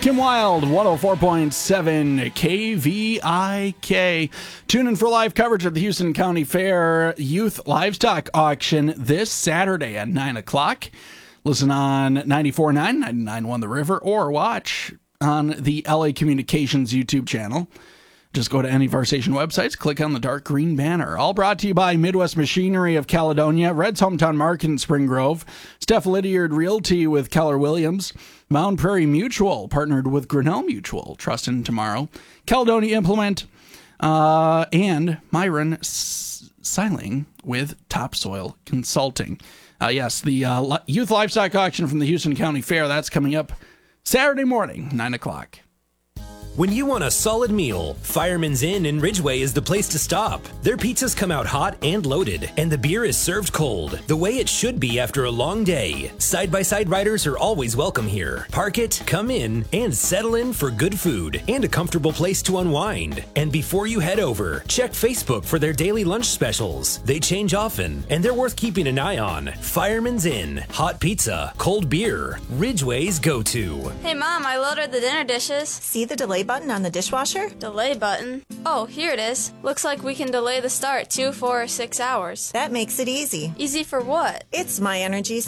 Kim Wilde, 104.7 KVIK. Tune in for live coverage of the Houston County Fair Youth Livestock Auction this Saturday at 9 o'clock. Listen on 94.9, 99.1 The River, or watch on the LA Communications YouTube channel. Just go to any of our station websites, click on the dark green banner. All brought to you by Midwest Machinery of Caledonia, Red's Hometown Market in Spring Grove, Steph Lydiard Realty with Keller Williams, Mound Prairie Mutual, partnered with Grinnell Mutual, trust in tomorrow, Caledonia Implement, and Myron Seiling with Topsoil Consulting. Yes, the Youth Livestock Auction from the Houston County Fair, that's coming up Saturday morning, 9 o'clock. When you want a solid meal, Fireman's Inn in Ridgeway is the place to stop. Their pizzas come out hot and loaded, and the beer is served cold, the way it should be after a long day. Side-by-side riders are always welcome here. Park it, come in, and settle in for good food and a comfortable place to unwind. And before you head over, check Facebook for their daily lunch specials. They change often, and they're worth keeping an eye on. Fireman's Inn, hot pizza, cold beer, Ridgeway's go-to. Hey Mom, I loaded the dinner dishes. See the delay button on the dishwasher? Delay button? Oh, here it is. Looks like we can delay the start 2, 4, or 6 hours. That makes it easy. Easy for what? It's My Energy